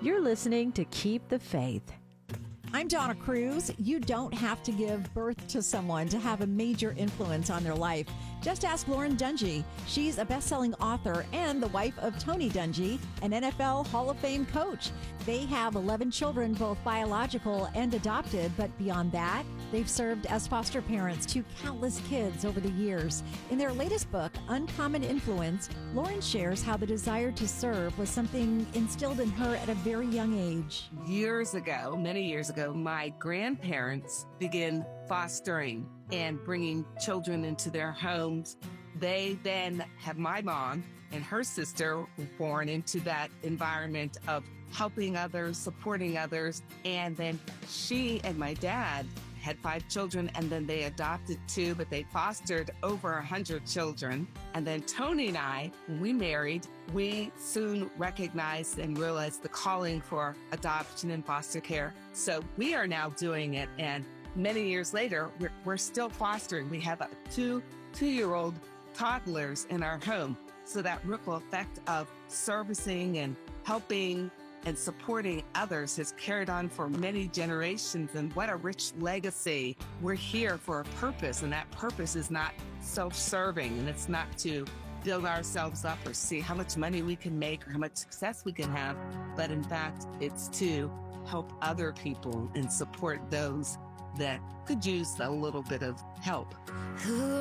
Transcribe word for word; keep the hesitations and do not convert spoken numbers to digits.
You're listening to Keep the Faith. I'm Donna Cruz. You don't have to give birth to someone to have a major influence on their life. Just ask Lauren Dungy. She's a best-selling author and the wife of Tony Dungy, an N F L Hall of Fame coach. They have eleven children, both biological and adopted, but beyond that, they've served as foster parents to countless kids over the years. In their latest book, Uncommon Influence, Lauren shares how the desire to serve was something instilled in her at a very young age. Years ago, many years ago, my grandparents began fostering and bringing children into their homes. They then had my mom and her sister were born into that environment of helping others, supporting others. And then she and my dad had five children, and then they adopted two, but they fostered over a hundred children. And then Tony and I, when we married, we soon recognized and realized the calling for adoption and foster care. So we are now doing it. And many years later, we're, we're still fostering. We have a two, two-year-old toddlers in our home. So that ripple effect of servicing and helping and supporting others has carried on for many generations. And what a rich legacy. We're here for a purpose, and that purpose is not self-serving, and it's not to build ourselves up or see how much money we can make or how much success we can have, but in fact, it's to help other people and support those that could use a little bit of help. Who